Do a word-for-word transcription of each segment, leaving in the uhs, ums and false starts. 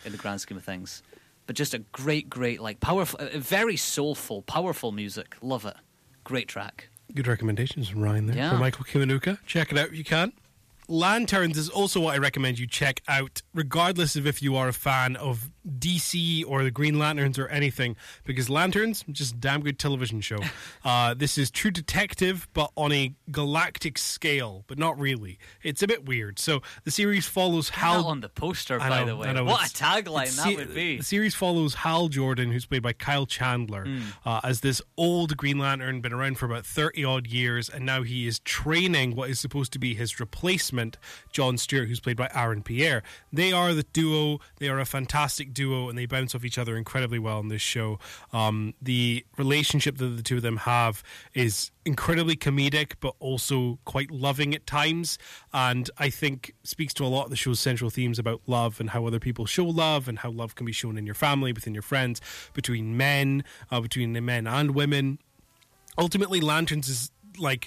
in the grand scheme of things. But just a great, great, like, powerful, uh, very soulful, powerful music. Love it. Great track. Good recommendations from Ryan there. Yeah. For Michael Kiwanuka. Check it out if you can. Lanterns is also what I recommend you check out, regardless of if you are a fan of D C or the Green Lanterns or anything, because Lanterns, just a damn good television show. Uh, this is True Detective, but on a galactic scale, but not really. It's a bit weird. So the series follows Hal... That on the poster, I by know, the way. I know, What a it's- tagline it's that se- would be. The series follows Hal Jordan, who's played by Kyle Chandler, Mm. uh, as this old Green Lantern, been around for about thirty-odd years, and now he is training what is supposed to be his replacement, John Stewart, who's played by Aaron Pierre. They are the duo. They are a fantastic duo, and they bounce off each other incredibly well in this show. Um, the relationship that the two of them have is incredibly comedic, but also quite loving at times, and I think speaks to a lot of the show's central themes about love and how other people show love, and how love can be shown in your family, within your friends, between men, uh, between the men and women. Ultimately, Lanterns is like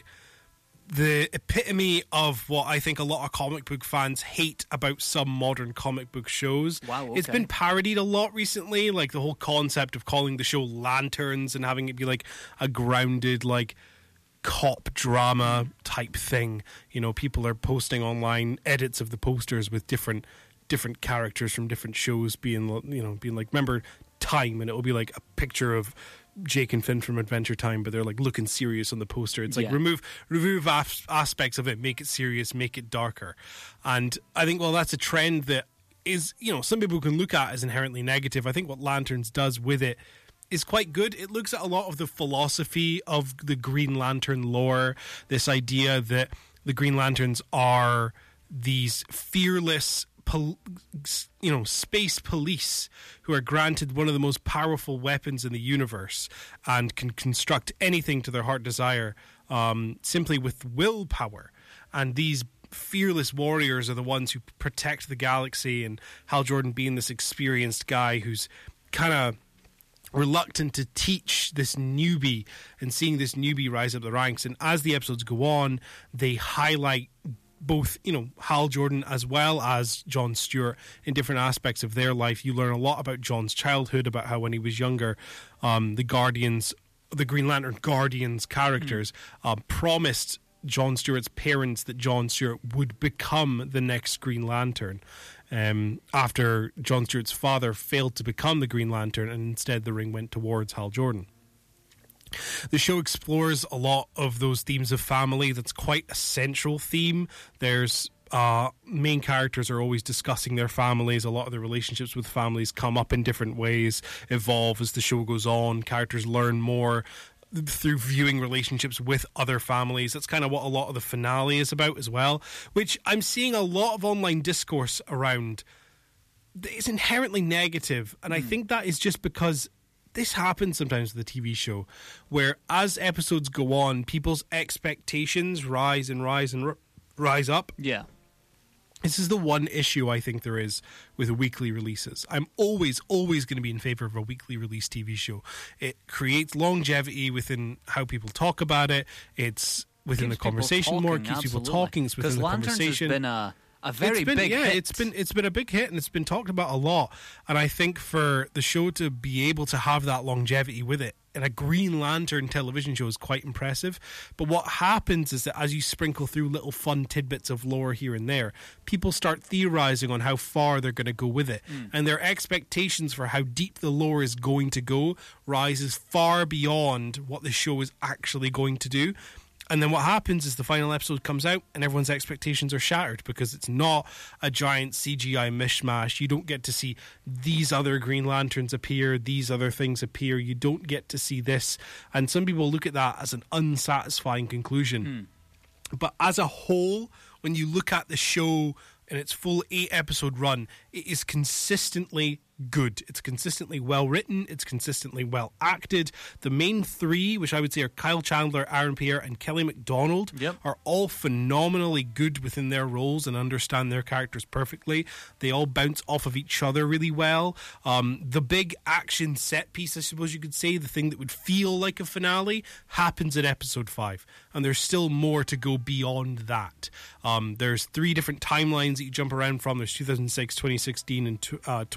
the epitome of what I think a lot of comic book fans hate about some modern comic book shows. Wow, okay. It's been parodied a lot recently, like the whole concept of calling the show Lanterns and having it be like a grounded, like, cop drama type thing. You know, people are posting online edits of the posters with different different characters from different shows being, you know, being like, remember Time, and it will be like a picture of Jake and Finn from Adventure Time, but they're like looking serious on the poster. It's like Yeah. remove remove as- aspects of it, make it serious, make it darker. And I think, well, that's a trend that is, you know, some people can look at as inherently negative. I think what Lanterns does with it is quite good. It looks at a lot of the philosophy of the Green Lantern lore, this idea that the Green Lanterns are these fearless, pol- you know, space police who are granted one of the most powerful weapons in the universe and can construct anything to their heart desire, um, simply with willpower. And these fearless warriors are the ones who protect the galaxy, and Hal Jordan being this experienced guy who's kind of reluctant to teach this newbie, and seeing this newbie rise up the ranks. And as the episodes go on, they highlight both, you know, Hal Jordan as well as John Stewart in different aspects of their life. You learn a lot about John's childhood, about how when he was younger, um, the Guardians, the Green Lantern Guardians characters mm. um, promised John Stewart's parents that John Stewart would become the next Green Lantern. Um, after John Stewart's father failed to become the Green Lantern, and instead the ring went towards Hal Jordan. The show explores a lot of those themes of family. That's quite a central theme. There's uh, main characters are always discussing their families. A lot of the relationships with families come up in different ways, evolve as the show goes on. Characters learn more through viewing relationships with other families. That's kind of what a lot of the finale is about as well, which I'm seeing a lot of online discourse around. It's inherently negative, and mm. I think that is just because this happens sometimes with the T V show, where as episodes go on, people's expectations rise and rise and r- rise up. Yeah. This is the one issue I think there is with weekly releases. I'm always, always going to be in favor of a weekly release T V show. It creates longevity within how people talk about it. It's within Keeps the conversation people more. talking, Keeps people absolutely. talking. It's within the Lanterns conversation. Has been a, a very it's been, big yeah, hit. it's been it's been a big hit, and it's been talked about a lot. And I think for the show to be able to have that longevity with it, and a Green Lantern television show is quite impressive. But what happens is that as you sprinkle through little fun tidbits of lore here and there, people start theorizing on how far they're going to go with it. Mm. And their expectations for how deep the lore is going to go rises far beyond what the show is actually going to do. And then what happens is the final episode comes out and everyone's expectations are shattered because it's not a giant C G I mishmash. You don't get to see these other Green Lanterns appear, these other things appear. You don't get to see this. And some people look at that as an unsatisfying conclusion. Hmm. But as a whole, when you look at the show in its full eight episode run, it is consistently good. It's consistently well written. It's consistently well acted. The main three, which I would say are Kyle Chandler, Aaron Pierre, and Kelly MacDonald, yep. are all phenomenally good within their roles and understand their characters perfectly. They all bounce off of each other really well. Um, the big action set piece, I suppose you could say, the thing that would feel like a finale, happens in episode five. And there's still more to go beyond that. Um, there's three different timelines that you jump around from. There's two thousand six, twenty sixteen, and uh,